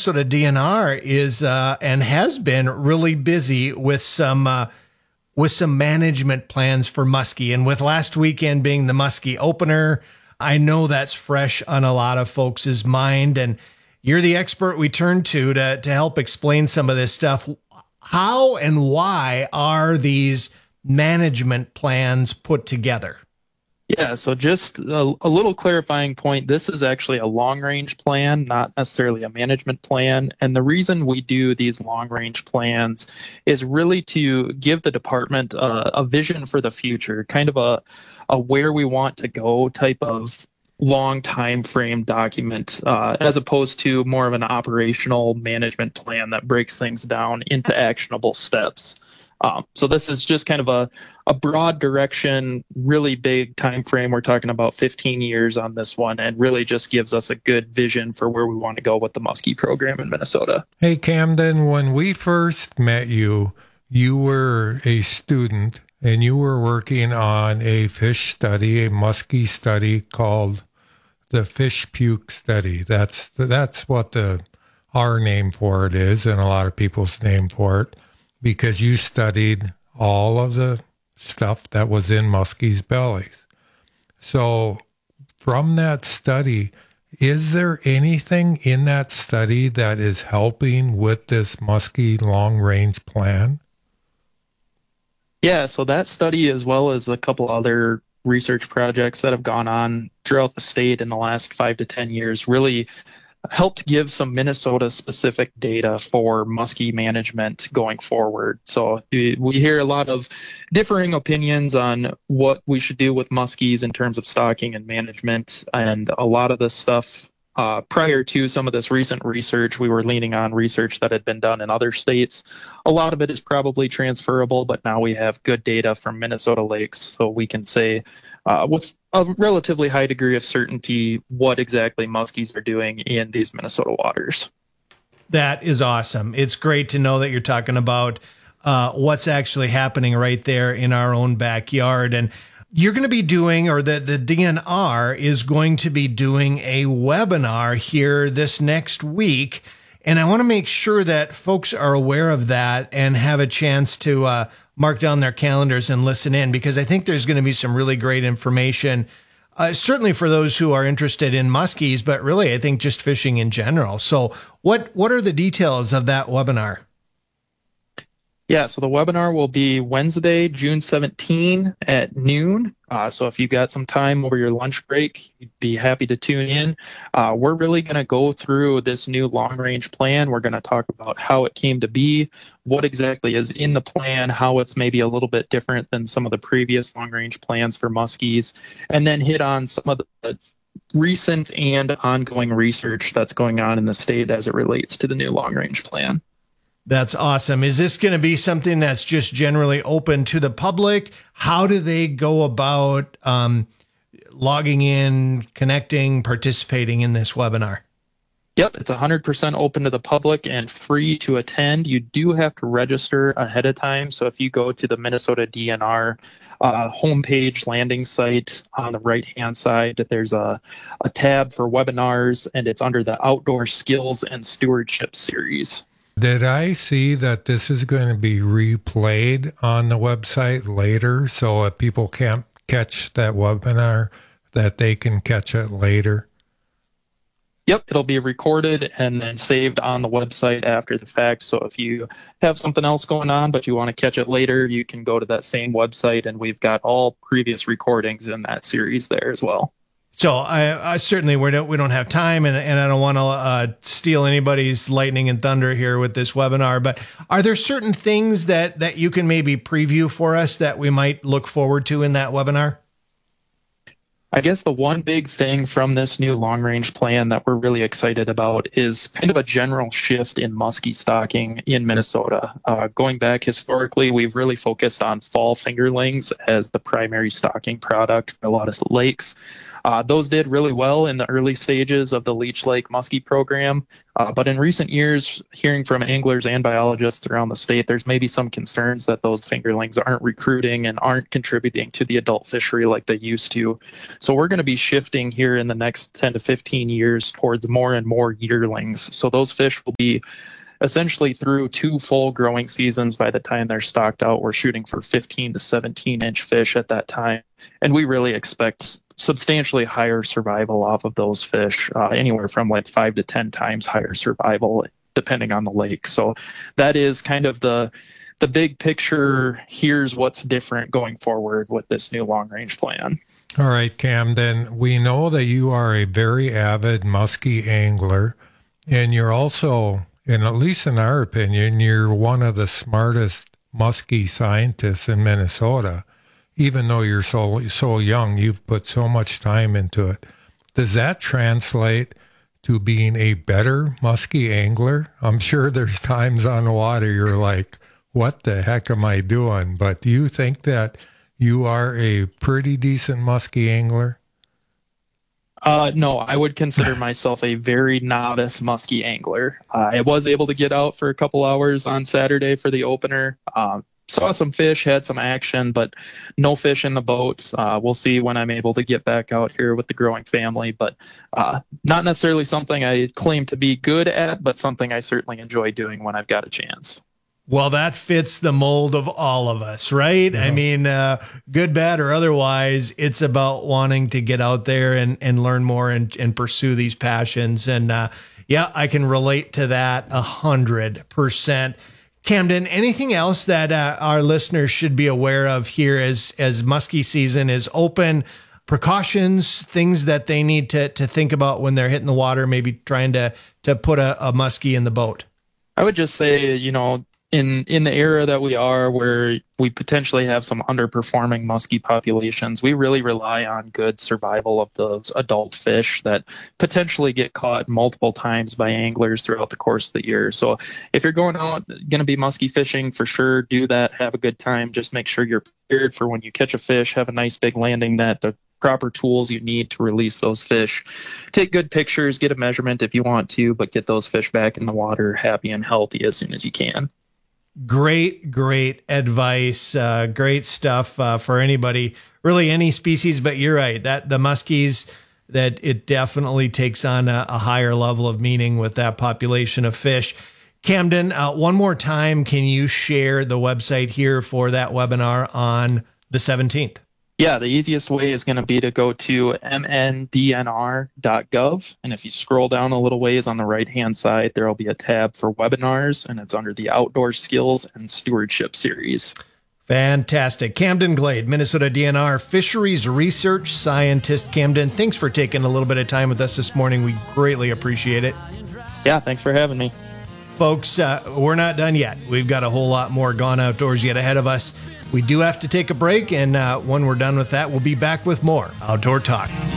Minnesota DNR is and has been really busy with some management plans for muskie. And with last weekend being the muskie opener, I know that's fresh on a lot of folks' mind. And you're the expert we turn to help explain some of this stuff. How and why are these management plans put together? Yeah, so just a little clarifying point. This is actually a long-range plan, not necessarily a management plan. And the reason we do these long-range plans is really to give the department a vision for the future, kind of a where we want to go type of long time frame document, as opposed to more of an operational management plan that breaks things down into actionable steps. So this is just kind of a broad direction, really big time frame. We're talking about 15 years on this one, and really just gives us a good vision for where we want to go with the muskie program in Minnesota. Hey, Camden, when we first met you, you were a student and you were working on a fish study, a muskie study called the fish puke study. That's what our name for it is, and a lot of people's name for it, because you studied all of the stuff that was in muskies' bellies. So from that study, is there anything in that study that is helping with this muskie long-range plan? Yeah, so that study, as well as a couple other research projects that have gone on throughout the state in the last 5 to 10 years, really helped give some Minnesota-specific data for muskie management going forward. So we hear a lot of differing opinions on what we should do with muskies in terms of stocking and management, and a lot of this stuff prior to some of this recent research, we were leaning on research that had been done in other states. A lot of it is probably transferable, but now we have good data from Minnesota lakes, so we can say with a relatively high degree of certainty what exactly muskies are doing in these Minnesota waters. That is awesome. It's great to know that you're talking about what's actually happening right there in our own backyard. And you're going to be doing, or the DNR is going to be doing a webinar here this next week. And I want to make sure that folks are aware of that and have a chance to mark down their calendars and listen in, because I think there's going to be some really great information, certainly for those who are interested in muskies, but really I think just fishing in general. So what are the details of that webinar? Yeah, so the webinar will be Wednesday, June 17 at noon. So if you've got some time over your lunch break, you'd be happy to tune in. We're really going to go through this new long-range plan. We're going to talk about how it came to be, what exactly is in the plan, how it's maybe a little bit different than some of the previous long-range plans for muskies, and then hit on some of the recent and ongoing research that's going on in the state as it relates to the new long-range plan. That's awesome. Is this going to be something that's just generally open to the public? How do they go about logging in, connecting, participating in this webinar? Yep, it's 100% open to the public and free to attend. You do have to register ahead of time. So if you go to the Minnesota DNR homepage landing site on the right-hand side, there's a tab for webinars, and it's under the Outdoor Skills and Stewardship series. Did I see that this is going to be replayed on the website later, so if people can't catch that webinar, that they can catch it later? Yep, it'll be recorded and then saved on the website after the fact. So if you have something else going on, but you want to catch it later, you can go to that same website, and we've got all previous recordings in that series there as well. So I certainly, we don't have time, and I don't want to steal anybody's lightning and thunder here with this webinar, but are there certain things that you can maybe preview for us that we might look forward to in that webinar? I guess the one big thing from this new long-range plan that we're really excited about is kind of a general shift in muskie stocking in Minnesota. Going back historically, we've really focused on fall fingerlings as the primary stocking product for a lot of lakes. Those did really well in the early stages of the Leech Lake Muskie program. But in recent years, hearing from anglers and biologists around the state, there's maybe some concerns that those fingerlings aren't recruiting and aren't contributing to the adult fishery like they used to. So we're going to be shifting here in the next 10 to 15 years towards more and more yearlings. So those fish will be essentially through 2 full growing seasons by the time they're stocked out. We're shooting for 15 to 17 inch fish at that time. And we really expect substantially higher survival off of those fish, anywhere from like 5 to 10 times higher survival, depending on the lake. So that is kind of the big picture. Here's what's different going forward with this new long range plan. All right, Camden, we know that you are a very avid muskie angler, and you're also, and at least in our opinion, you're one of the smartest muskie scientists in Minnesota. Even though you're so young, you've put so much time into it. Does that translate to being a better muskie angler? I'm sure there's times on the water you're like, what the heck am I doing? But do you think that you are a pretty decent muskie angler? No, I would consider myself a very novice muskie angler. I was able to get out for a couple hours on Saturday for the opener. Saw some fish, had some action, but no fish in the boat. We'll see when I'm able to get back out here with the growing family, but not necessarily something I claim to be good at, but something I certainly enjoy doing when I've got a chance. Well, that fits the mold of all of us, right? Yeah. I mean, good, bad, or otherwise, it's about wanting to get out there and learn more and pursue these passions. And yeah, I can relate to that 100%. Camden, anything else that our listeners should be aware of here as muskie season is open? Precautions, things that they need to think about when they're hitting the water, maybe trying to put a muskie in the boat? I would just say, in the era that we are, where we potentially have some underperforming muskie populations, we really rely on good survival of those adult fish that potentially get caught multiple times by anglers throughout the course of the year. So if you're going out, going to be muskie fishing, for sure, do that, have a good time. Just make sure you're prepared for when you catch a fish, have a nice big landing net, the proper tools you need to release those fish. Take good pictures, get a measurement if you want to, but get those fish back in the water happy and healthy as soon as you can. Great advice. Great stuff for anybody, really any species. But you're right, that the muskies, that it definitely takes on a higher level of meaning with that population of fish. Camden, one more time, can you share the website here for that webinar on the 17th? Yeah, the easiest way is going to be to go to mndnr.gov. And if you scroll down a little ways on the right-hand side, there will be a tab for webinars, and it's under the Outdoor Skills and Stewardship series. Fantastic. Camden Glade, Minnesota DNR Fisheries Research Scientist. Camden, thanks for taking a little bit of time with us this morning. We greatly appreciate it. Yeah, thanks for having me. Folks, we're not done yet. We've got a whole lot more Gone Outdoors yet ahead of us. We do have to take a break, and when we're done with that, we'll be back with more Outdoor Talk.